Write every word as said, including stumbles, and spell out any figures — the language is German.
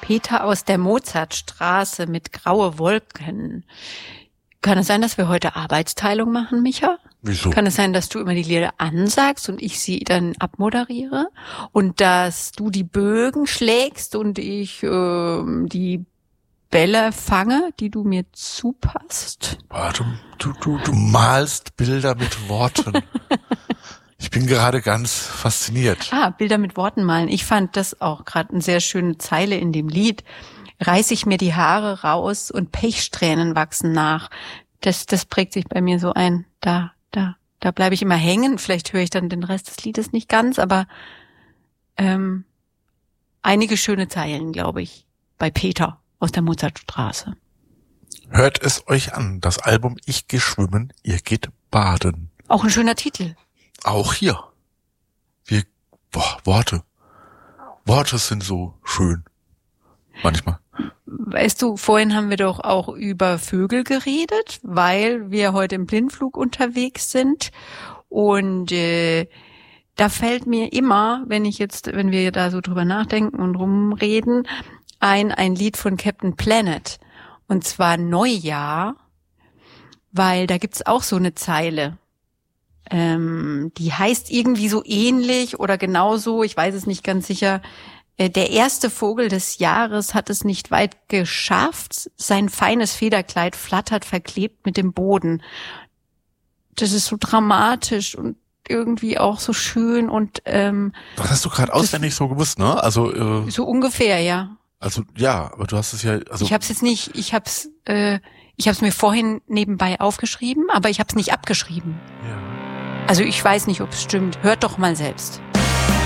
Peter aus der Mozartstraße mit graue Wolken. Kann es sein, dass wir heute Arbeitsteilung machen, Micha? Wieso? Kann es sein, dass du immer die Lieder ansagst und ich sie dann abmoderiere? Und dass du die Bögen schlägst und ich ähm, die Bälle fange, die du mir zupasst? Warte, du, du, du malst Bilder mit Worten. Ich bin gerade ganz fasziniert. Ah, Bilder mit Worten malen. Ich fand das auch gerade eine sehr schöne Zeile in dem Lied. Reiß ich mir die Haare raus und Pechsträhnen wachsen nach. Das, das prägt sich bei mir so ein. Da, da, da bleibe ich immer hängen. Vielleicht höre ich dann den Rest des Liedes nicht ganz, aber ähm, einige schöne Zeilen, glaube ich, bei Peter aus der Mozartstraße. Hört es euch an, das Album Ich geh schwimmen, ihr geht baden. Auch ein schöner Titel. Auch hier. Wir, boah, Worte. Worte sind so schön. Manchmal. Weißt du, vorhin haben wir doch auch über Vögel geredet, weil wir heute im Blindflug unterwegs sind. Und äh, da fällt mir immer, wenn ich jetzt, wenn wir da so drüber nachdenken und rumreden, ein, ein Lied von Captain Planet. Und zwar Neujahr, weil da gibt's auch so eine Zeile. Ähm, die heißt irgendwie so ähnlich oder genauso, ich weiß es nicht ganz sicher. Äh, der erste Vogel des Jahres hat es nicht weit geschafft. Sein feines Federkleid flattert verklebt mit dem Boden. Das ist so dramatisch und irgendwie auch so schön und ähm, das hast du gerade auswendig so gewusst, ne? Also äh, so ungefähr, ja. Also ja, aber du hast es ja. Also ich habe es jetzt nicht. Ich habe es. Äh, ich habe es mir vorhin nebenbei aufgeschrieben, aber ich habe es nicht abgeschrieben. Ja. Also ich weiß nicht, ob es stimmt. Hört doch mal selbst.